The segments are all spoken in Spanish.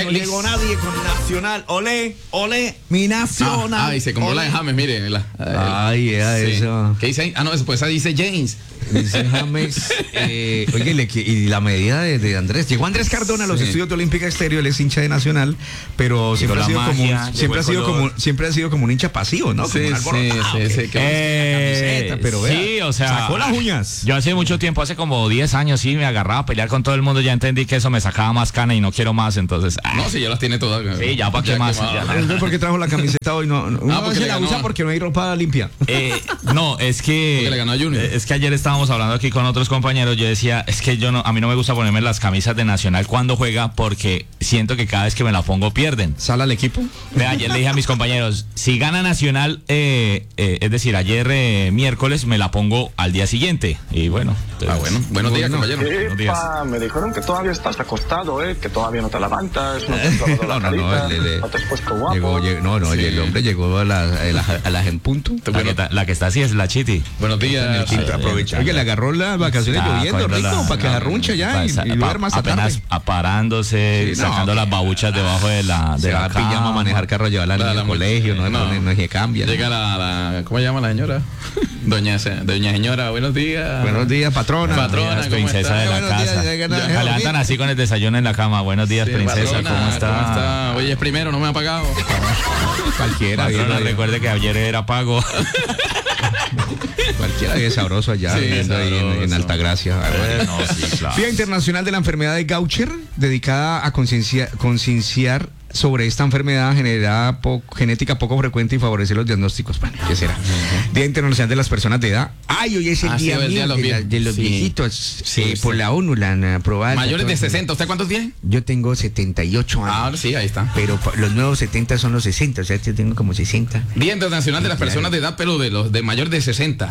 no llegó nadie con Nacional. Olé, olé, mi Nacional. Y se compró la de James, mire. Eso. ¿Qué dice ahí? No, después esa dice James. Dice James. Oye, y la medida de Andrés. Llegó Andrés Cardona a los estudios de Olímpica Estéreo, él es hincha de Nacional, pero siempre ha sido como un hincha pasivo, ¿no? Sí. Camiseta, pero vea, o sea, sacó las uñas. Yo hace mucho tiempo, hace como 10 años, sí, me agarraba a pelear con todo el mundo, ya entendí que eso me sacaba más cana y no quiero más, entonces... No, si ya las tiene todas. Sí, ya para qué más. Entonces, ¿por qué trajo la camiseta hoy? No, porque se la usa porque no hay ropa limpia. No, es que... Porque le ganó a Junior. Es que ayer estábamos hablando aquí con otros compañeros, yo decía, es que a mí no me gusta ponerme las camisas de Nacional cuando juega porque siento que cada vez que me la pongo pierden. ¿Sale al equipo? Ayer le dije a mis compañeros, si gana Nacional, es decir, ayer miércoles me la pongo al día siguiente. Y bueno. Entonces, buenos días, compañero. Buenos días. Me dijeron que todavía estás acostado, que todavía no te levantas, no te has lavado la carita, no te has puesto guapo. El hombre llegó a las en punto. La que está así es la Chiti. Buenos días. Aprovechar que le agarró las vacaciones lloviendo, rico, para que arrunche ya y duerma hasta tarde. Aparándose, sacando las babuchas debajo de la cama. Pijama, manejar carro, llevarla al colegio, no se cambia. Llega la ¿cómo se llama la señora? Doña señora, buenos días. Buenos días, patrona. Patrona, princesa de la casa. La levantan así con el desayuno en la cama. Buenos días, princesa, patrona, ¿cómo está? Oye, es primero, no me ha pagado. Cualquiera. Recuerde que ayer era pago. Cualquiera es sabroso allá, en Altagracia. Claro. Día Internacional de la Enfermedad de Gaucher, dedicada a concienciar sobre esta enfermedad genética poco frecuente y favorecer los diagnósticos. Bueno, ¿qué será? Día Internacional de las Personas de Edad. Hoy es el día de los viejitos. Por la ONU la han aprobado. Mayores de 60. ¿Usted cuántos tiene? Yo tengo 78 años. Sí, ahí está. Pero los nuevos 70 son los 60, o sea, yo tengo como 60. Día Internacional de las Personas de Edad, pero de los de mayor de 60.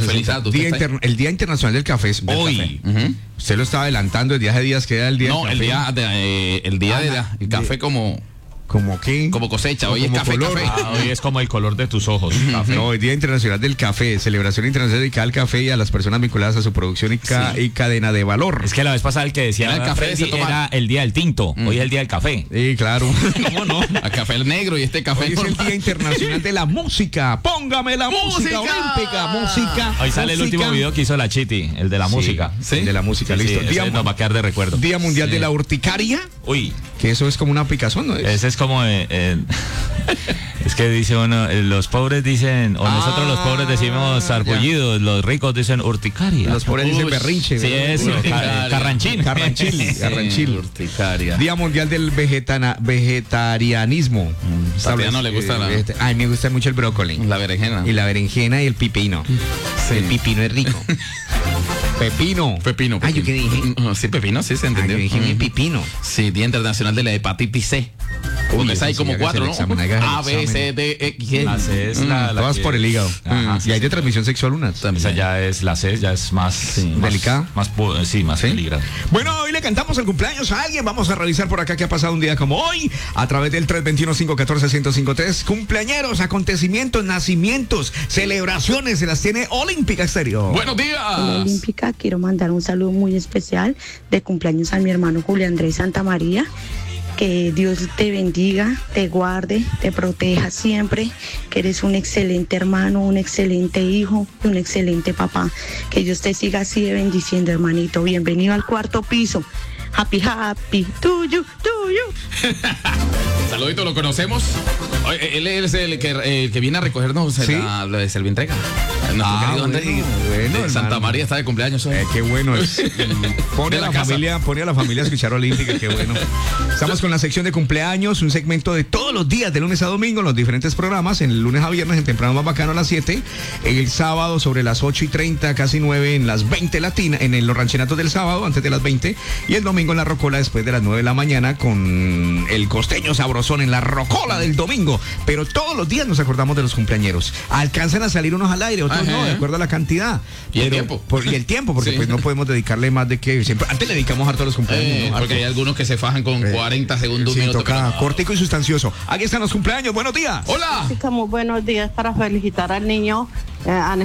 El Día Internacional del Café es hoy. Usted lo estaba adelantando desde hace días que era el día del café. El día del café como... ¿Cómo qué? Como cosecha, hoy es café. Hoy es como el color de tus ojos. Café. No, el Día Internacional del Café, celebración internacional dedicada al café y a las personas vinculadas a su producción y cadena de valor. Es que la vez pasada el que decía el café era el día del tinto, hoy es el día del café. Sí, claro. ¿Cómo no? El café el negro y este café hoy es el Día Internacional de la Música. Póngame la música olímpica, música. Hoy sale el último video que hizo la Chiti, el de la música. El de la música, listo. Nos va a quedar de recuerdo. Día Mundial de la Urticaria. Uy. Que eso es como una picazón, ¿no? Ese es como... es que dice uno, los pobres dicen, o nosotros los pobres decimos sarpullidos, los ricos dicen urticaria. Los pobres dicen berrinche. Sí, eso, carranchín. Urticaria. Día Mundial del Vegetarianismo. Tatiana le gusta a mí me gusta mucho el brócoli. La berenjena. Y la berenjena y el pipino. Sí. El pipino es rico. Pepino. ¿Yo qué dije? Sí, pepino, sí se entendió. Yo dije bien pipino. Sí, Día Internacional de la Hepatitis C. Porque hay como 4, ¿no? A, B, C, D, X. La C es todas por el hígado. Y hay de transmisión sexual unas. Esa ya es la C, ya es más delicada. Más peligrosa. Bueno, hoy le cantamos el cumpleaños a alguien. Vamos a revisar por acá qué ha pasado un día como hoy. A través del 321-514-1053. Cumpleañeros, acontecimientos, nacimientos, celebraciones. Se las tiene Olímpica Estéreo. Buenos días. Olímpica, quiero mandar un saludo muy especial de cumpleaños a mi hermano Julio Andrés Santamaría. Que Dios te bendiga, te guarde, te proteja siempre, que eres un excelente hermano, un excelente hijo y un excelente papá. Que Dios te siga así de bendiciendo, hermanito. Bienvenido al cuarto piso. Happy, happy, to you. Saludito, ¿lo conocemos? Él es el que viene a recogernos la de Selvintrega. Nuestro querido Andrés de Santa María está de cumpleaños hoy. Qué bueno es. Pone a la familia a escuchar Olímpica, qué bueno. Estamos con la sección de cumpleaños, un segmento de todos los días, de lunes a domingo, en los diferentes programas, en el lunes a viernes, en Temprano Más Bacano a las 7, el sábado sobre las 8:30, casi 9, en las 20 latinas, en los ranchenatos del sábado, antes de las 20, y el domingo en la Rocola, después de las 9 de la mañana, con el costeño sabrosón en la Rocola del domingo. Pero todos los días nos acordamos de los cumpleañeros. Alcanzan a salir unos al aire, otros no, de acuerdo a la cantidad. Y el tiempo. Porque pues no podemos dedicarle más de que siempre. Antes le dedicamos harto a los cumpleaños. ¿no? Porque hay algunos que se fajan con 40 segundos, un minuto. Toca cortico y sustancioso. Aquí están los cumpleaños. Buenos días. Hola. Muy buenos días para felicitar al niño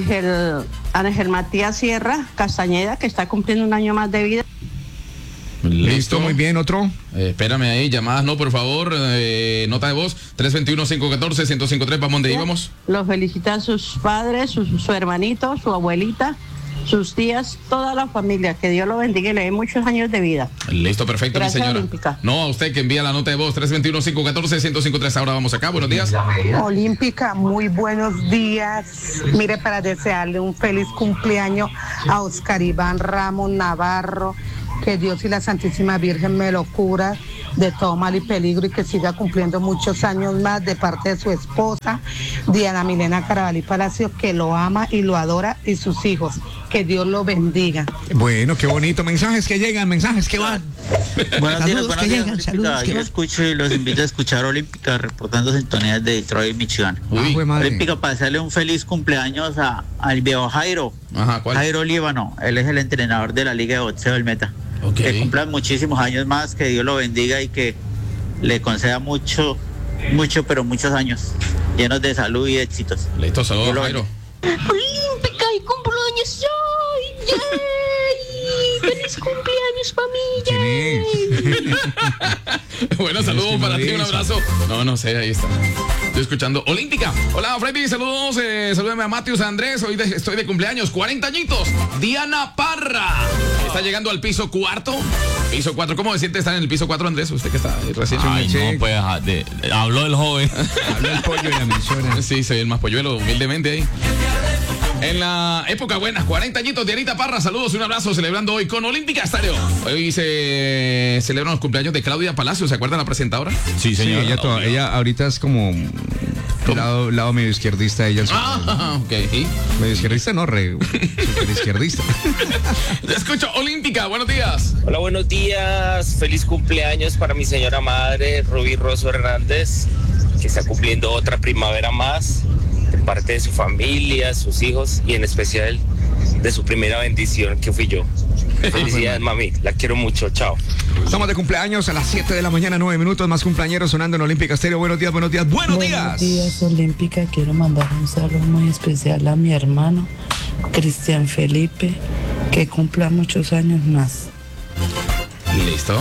Ángel Matías Sierra Castañeda, que está cumpliendo un año más de vida. Listo, muy bien, otro. Espérame ahí, llamadas no, por favor. Nota de voz, 321-514-1053, vamos donde íbamos. Los felicitan sus padres, su hermanito, su abuelita, sus tías, toda la familia. Que Dios lo bendiga y le dé muchos años de vida. Listo, perfecto, Gracias, mi señora. Olímpica. No, a usted que envía la nota de voz, 321-514-1053. Ahora vamos acá, buenos días. Olímpica, muy buenos días. Mire, para desearle un feliz cumpleaños a Oscar Iván Ramos Navarro. Que Dios y la Santísima Virgen me lo cura de todo mal y peligro y que siga cumpliendo muchos años más de parte de su esposa, Diana Milena Carabalí Palacios, que lo ama y lo adora, y sus hijos. Que Dios lo bendiga. Bueno, qué bonito. Mensajes que llegan, mensajes que van. Buenos días, que llegan, saludos que yo van. escucho y los invito a escuchar Olímpica reportando sintonías de Detroit, Michigan. Olímpica, para hacerle un feliz cumpleaños al viejo Jairo. Ajá, ¿cuál? Jairo Líbano, él es el entrenador de la Liga de Boxeo del Meta. Okay. Que cumplan muchísimos años más, que Dios lo bendiga y que le conceda mucho, pero muchos años llenos de salud y éxitos. Listo, saludos, Jairo. Olímpica y cumpleaños hoy. ¡Yay! ¡Feliz cumpleaños, familia! Bueno, saludos para ti, un abrazo. No sé, ahí está. Estoy escuchando Olímpica. Hola, Freddy, saludos. Salúdame a Matius, a Andrés. Hoy estoy de cumpleaños, 40 añitos. Diana Parra. Está llegando al piso 4. Piso 4. ¿Cómo se siente estar en el piso 4, Andrés? Usted que está ahí recién. Ay, no, pues, habló el joven. Habló el pollo y la menciona. Sí, soy el más polluelo, humildemente ahí. En la época buena, 40 añitos, Dianita Parra, saludos y un abrazo, celebrando hoy con Olímpica Estéreo. Hoy se celebran los cumpleaños de Claudia Palacio, ¿se acuerdan la presentadora? Sí, señor. Ella ahorita es como lado medio izquierdista, ella. Ok. ¿Y? Medio izquierdista, no, super izquierdista. Te escucho, Olímpica, buenos días. Hola, buenos días, feliz cumpleaños para mi señora madre, Rubí Rosso Hernández, que está cumpliendo otra primavera más. Parte de su familia, sus hijos y en especial de su primera bendición que fui yo. Felicidades, mami, la quiero mucho, chao. Estamos de cumpleaños a las 7 de la mañana, 9 minutos, más cumpleañeros sonando en Olímpica Estéreo. Buenos días, buenos días, buenos días. Buenos días, Olímpica. Quiero mandar un saludo muy especial a mi hermano, Cristian Felipe, que cumpla muchos años más. ¿Listo?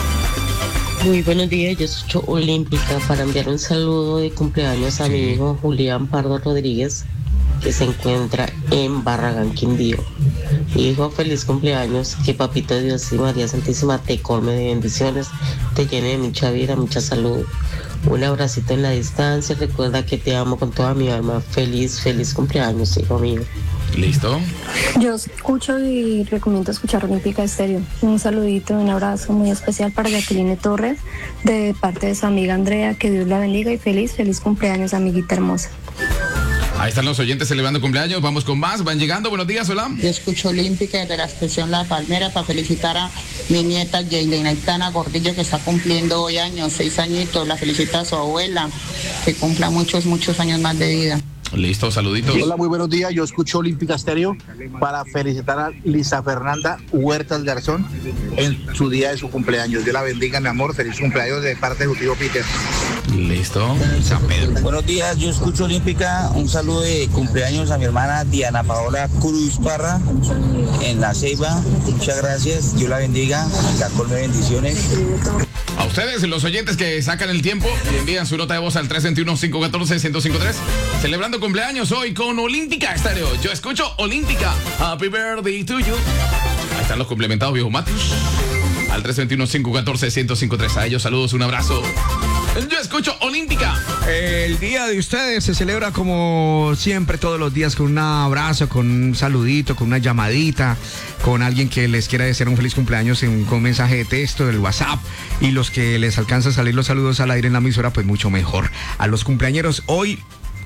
Muy buenos días, yo soy Olímpica para enviar un saludo de cumpleaños a mi hijo Julián Pardo Rodríguez, que se encuentra en Barragán, Quindío. Hijo, feliz cumpleaños, que Papito Dios y María Santísima te colme de bendiciones, te llene de mucha vida, mucha salud. Un abracito en la distancia, recuerda que te amo con toda mi alma. Feliz cumpleaños, hijo mío. ¿Listo? Yo escucho y recomiendo escuchar Olímpica Estéreo. Un saludito, un abrazo muy especial para Jacqueline Torres, de parte de su amiga Andrea, que Dios la bendiga y feliz cumpleaños, amiguita hermosa. Ahí están los oyentes celebrando cumpleaños, vamos con más, van llegando, buenos días, hola. Yo escucho Olímpica desde la expresión La Palmera para felicitar a mi nieta Jaylene Aitana Gordillo, que está cumpliendo hoy años, 6 añitos, la felicita a su abuela, que cumpla muchos años más de vida. Listo, saluditos. Hola, muy buenos días. Yo escucho Olímpica Estéreo para felicitar a Lisa Fernanda Huertas Garzón en su día de su cumpleaños. Dios la bendiga, mi amor. Feliz cumpleaños de parte de su tío Peter. Listo. San Pedro. Buenos días, yo escucho Olímpica. Un saludo de cumpleaños a mi hermana Diana Paola Cruz Parra en La Ceiba. Muchas gracias. Dios la bendiga. La colme bendiciones. A ustedes, los oyentes que sacan el tiempo y envían su nota de voz al 321-514-1053, celebrando cumpleaños hoy con Olímpica Estéreo. Yo escucho Olímpica. Happy birthday to you. Ahí están los complementados, viejo Matius. Al 321-514-1053. A ellos saludos, un abrazo. Yo escucho Olímpica. El día de ustedes se celebra como siempre todos los días con un abrazo, con un saludito, con una llamadita, con alguien que les quiera desear un feliz cumpleaños con un mensaje de texto del WhatsApp, y los que les alcanza a salir los saludos al aire en la emisora, pues mucho mejor. A los cumpleañeros hoy,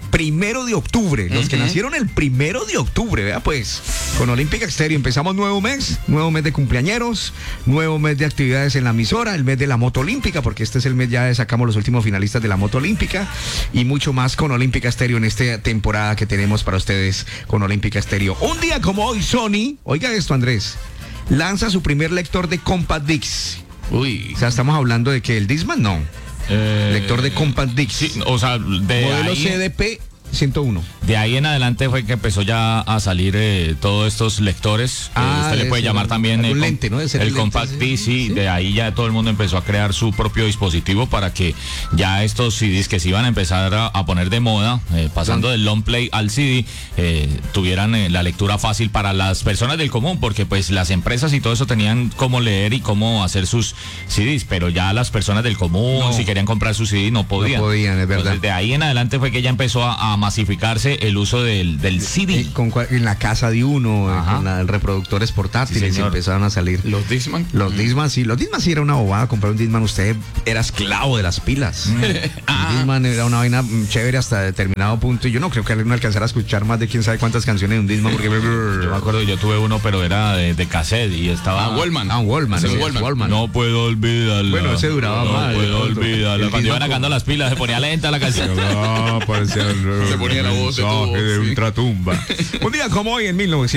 1 de octubre, los que nacieron el 1 de octubre, vea pues, con Olímpica Estéreo empezamos nuevo mes de cumpleañeros, nuevo mes de actividades en la emisora, el mes de la moto olímpica, porque este es el mes ya de sacamos los últimos finalistas de la moto olímpica, y mucho más con Olímpica Estéreo en esta temporada que tenemos para ustedes con Olímpica Estéreo. Un día como hoy, Sony, oiga esto, Andrés, lanza su primer lector de Compact Disc. Uy. O sea, estamos hablando de que el Discman no. Lector de Compact Disc. Sí, o sea, de modelo ahí... CDP 101. De ahí en adelante fue que empezó ya a salir todos estos lectores. Usted le puede llamar también el lente, ¿no? El Compact Disc, sí. De ahí ya todo el mundo empezó a crear su propio dispositivo para que ya estos CDs que se iban a empezar a poner de moda, pasando del long play al CD, tuvieran la lectura fácil para las personas del común, porque pues las empresas y todo eso tenían cómo leer y cómo hacer sus CDs, pero ya las personas del común, si querían comprar su CD, no podían. No podían, es verdad. Entonces, de ahí en adelante fue que ya empezó a masificarse el uso del CD. En la casa de uno, con los reproductores portátiles, sí, empezaron a salir. ¿Los Discman? Los Discman, sí. Los Discman sí era una bobada. Comprar un Discman, usted era esclavo de las pilas. El Discman era una vaina chévere hasta determinado punto. Y yo no creo que alguien alcanzara a escuchar más de quién sabe cuántas canciones de un Discman. Porque yo me acuerdo, yo tuve uno, pero era de cassette y estaba. Wallman. Wallman. No puedo olvidarlo. Bueno, ese duraba más. No puedo olvidarlo. Cuando iban sacando las pilas, se ponía lenta la canción. No, parecía se ponía la voz de ultratumba. Un día como hoy, en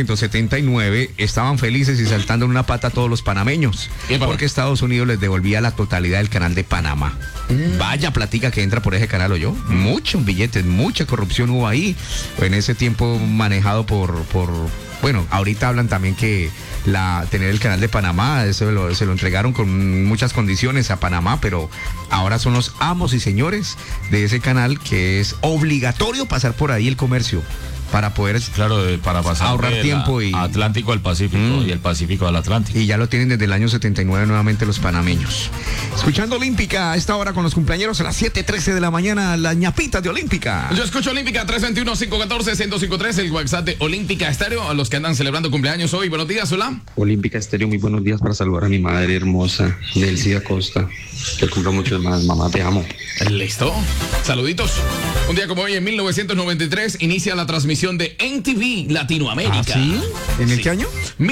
1979, estaban felices y saltando en una pata todos los panameños, porque Estados Unidos les devolvía la totalidad del canal de Panamá. Vaya platica que entra por ese canal, ¿oyó? Muchos billetes, mucha corrupción hubo ahí. En ese tiempo manejado por bueno, ahorita hablan también que tener el canal de Panamá, se lo entregaron con muchas condiciones a Panamá, pero ahora son los amos y señores de ese canal, que es obligatorio pasar por ahí el comercio para poder, claro, para pasar ahorrar tiempo y Atlántico al Pacífico y el Pacífico al Atlántico. Y ya lo tienen desde el año 79 nuevamente los panameños. Escuchando Olímpica a esta hora con los cumpleaños a las 7:13 de la mañana, las ñapitas de Olímpica. Yo escucho Olímpica 321-514-1053, el WhatsApp de Olímpica Estéreo, a los que andan celebrando cumpleaños hoy. Buenos días, hola. Olímpica Estéreo, muy buenos días para saludar a mi madre hermosa, Delcy Acosta, que cumplo mucho más. Mamá, te amo. Listo. Saluditos. Un día como hoy, en 1993, inicia la transmisión de NTV Latinoamérica. ¿Ah, sí? ¿En el qué año?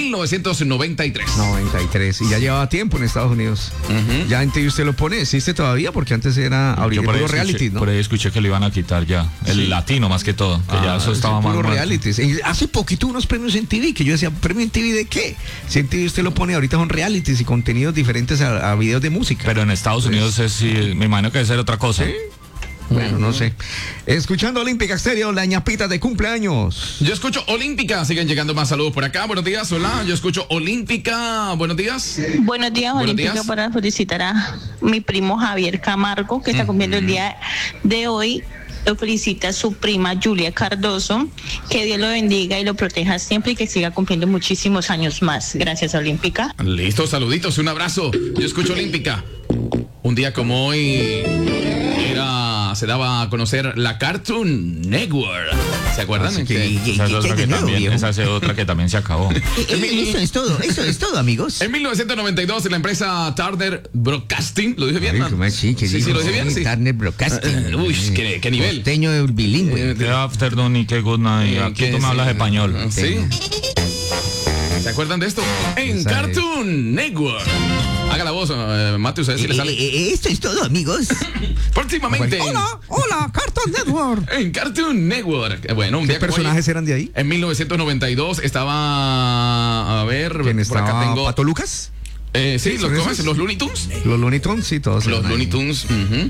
1993. 93. Y ya llevaba tiempo en Estados Unidos. Ya NTV usted lo pone, ¿existe todavía? Porque antes era puro reality, ¿no? Por ahí escuché que lo iban a quitar ya. El latino más que todo. Que ya eso estaba más. Puro reality. Hace poquito unos premios en TV que yo decía, ¿premio en TV de qué? Si en TV usted lo pone, ahorita son realities y contenidos diferentes a videos de música. Pero en Estados Unidos me imagino que debe ser otra cosa. ¿Sí? Bueno, no sé. Escuchando Olímpica Estéreo, la ñapita de cumpleaños. Yo escucho Olímpica. Siguen llegando más saludos por acá. Buenos días, hola. Yo escucho Olímpica. Buenos días. Buenos días, Olímpica, para felicitar a mi primo Javier Camargo, que está cumpliendo el día de hoy. Lo felicita su prima Julia Cardoso. Que Dios lo bendiga y lo proteja siempre y que siga cumpliendo muchísimos años más. Gracias, Olímpica. Listo, saluditos, un abrazo. Yo escucho Olímpica. Un día como hoy se daba a conocer la Cartoon Network. ¿Se acuerdan? Esa es otra que también se acabó. Eso es todo, amigos. En 1992, la empresa Turner Broadcasting, ¿lo dije bien? Sí, lo dije bien. Turner Broadcasting. Uy, qué nivel. Costeño bilingüe. Qué afternoon y qué good night. Aquí tú me hablas español. Sí. ¿Se acuerdan de esto? En Cartoon Network. Haga la voz, Mate, ustedes si le sale. Esto es todo, amigos. Próximamente. Hola, Cartoon Network. En Cartoon Network. Bueno, un día ¿qué personajes eran de ahí? En 1992 estaba, a ver, ¿quién por estaba? acá tengo. ¿Pato Lucas? Sí, los Looney Tunes. Los Looney Tunes, sí, todos. Los Looney Tunes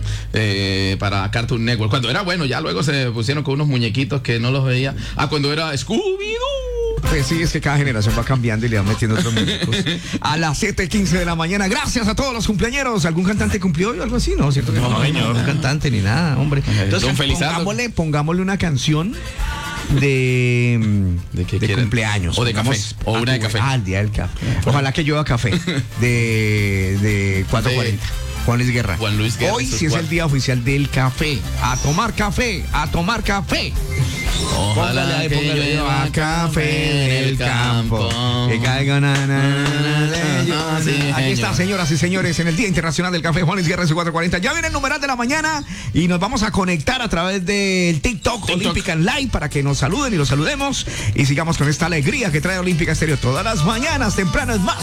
para Cartoon Network. Cuando era bueno, ya luego se pusieron con unos muñequitos que no los veía. Cuando era Scooby-Doo. Pues sí, es que cada generación va cambiando y le va metiendo otros muñecos. A las 7:15 de la mañana. Gracias a todos los cumpleañeros. ¿Algún cantante cumplió hoy o algo así? No, ¿cierto? No, señor. No, cantante ni nada, hombre. Entonces, pongámosle una canción de cumpleaños. O de café. O una de café. El día del café. Ojalá que llueva café. De 440. Juan Luis Guerra. Hoy sí es el día oficial del café. A tomar café, a tomar café. Ojalá que llueva café en el campo. Que caigan. Aquí está, señoras y señores, en el Día Internacional del Café, Juan Luis Guerra, su 440. Ya viene el numeral de la mañana y nos vamos a conectar a través del TikTok Olímpica en Live para que nos saluden y los saludemos y sigamos con esta alegría que trae Olímpica Estéreo todas las mañanas tempranas más.